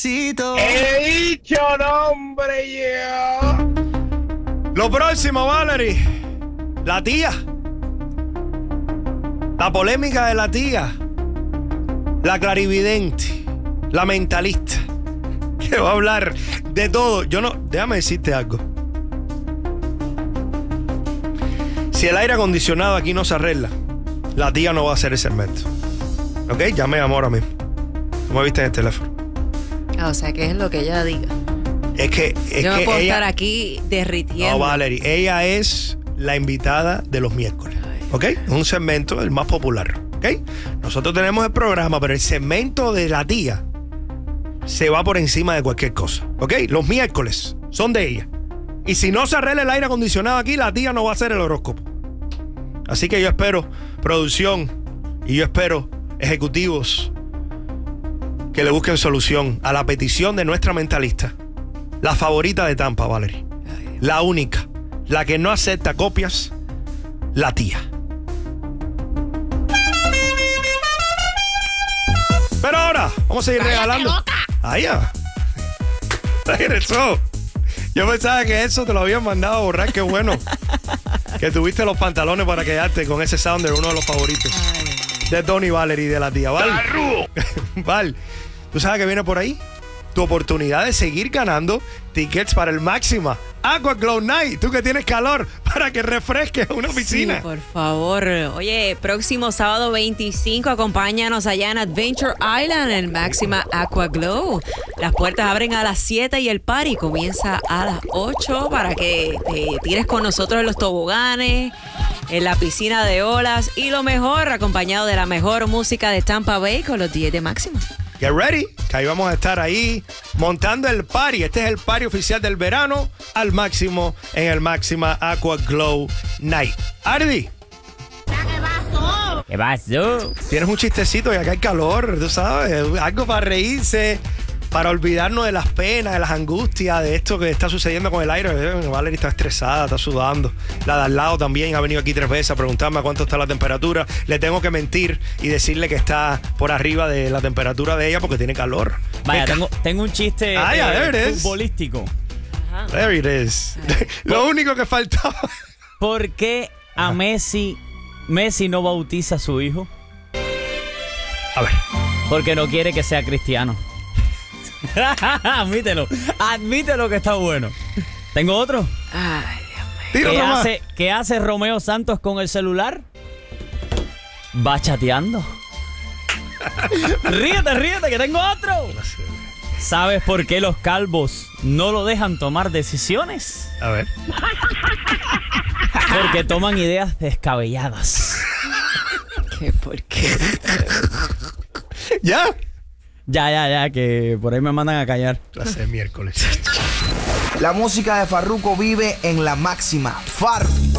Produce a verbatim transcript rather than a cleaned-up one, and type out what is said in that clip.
He dicho nombre yo. Lo próximo, Valerie. La tía. La polémica de la tía. La clarividente. La mentalista. Que va a hablar de todo. Yo no... Déjame decirte algo. Si el aire acondicionado aquí no se arregla, la tía no va a hacer el segmento. ¿Ok? Ya me llamó ahora mismo. ¿Cómo viste en el teléfono? Ah, o sea, que es lo que ella diga. Es que... Es Yo me que puedo ella, estar aquí derritiendo. No, Valerie. Ella es la invitada de los miércoles. ¿Ok? Es un segmento el más popular. ¿Ok? Nosotros tenemos el programa, pero el segmento de la tía se va por encima de cualquier cosa. ¿Ok? Los miércoles son de ella. Y si no se arregla el aire acondicionado aquí, la tía no va a hacer el horóscopo. Así que yo espero producción y yo espero ejecutivos que le busquen solución a la petición de nuestra mentalista. La favorita de Tampa, Valerie. La única. La que no acepta copias. La tía. Pero ahora, vamos a seguir regalando. Ahí ya. Regresó. Yo pensaba que eso te lo habían mandado a borrar. Qué bueno. Que tuviste los pantalones para quedarte con ese sounder, uno de los favoritos. Ay. De Tony, Valerie y de la tía. Val. Val, ¿tú sabes qué viene por ahí? Tu oportunidad de seguir ganando tickets para el Máxima Aqua Glow Night. Tú que tienes calor, para que refresques una piscina. Sí, por favor. Oye, próximo sábado veinticinco, acompáñanos allá en Adventure Island, en Máxima Aqua Glow. Las puertas abren a las siete y el party comienza a las ocho para que te tires con nosotros en los toboganes, en la piscina de olas y lo mejor, acompañado de la mejor música de Tampa Bay con los diez de Máxima. Get ready, que ahí vamos a estar ahí montando el party. Este es el party oficial del verano al máximo en el Máxima Aqua Glow Night. Ardi. ¿Qué pasó? Tienes un chistecito y acá hay calor, tú sabes, algo para reírse, para olvidarnos de las penas, de las angustias, de esto que está sucediendo con el aire. Valerie está estresada, está sudando. La de al lado también ha venido aquí tres veces a preguntarme a cuánto está la temperatura. Le tengo que mentir y decirle que está por arriba de la temperatura de ella porque tiene calor. Vaya, tengo, tengo un chiste ah, yeah, eh, futbolístico. Ajá. There it is. Lo único que faltaba. ¿Por qué a Ajá. Messi, Messi no bautiza a su hijo? A ver. Porque no quiere que sea cristiano. Admítelo, admítelo que está bueno. ¿Tengo otro? Ay, Dios mío. Tira ¿Qué otro más. hace, ¿Qué hace Romeo Santos con el celular? Va chateando. Ríete, ríete, que tengo otro. ¿Sabes por qué los calvos no lo dejan tomar decisiones? A ver. Porque toman ideas descabelladas. ¿Qué? ¿Por qué? ¿Ya? Ya, ya, ya, que por ahí me mandan a callar. Clase miércoles. La música de Farruko vive en la Máxima. Far.